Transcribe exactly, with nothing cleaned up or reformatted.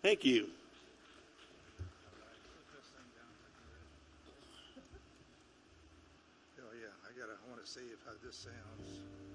Thank you. Oh, yeah, I gotta, I want to see if how this sounds.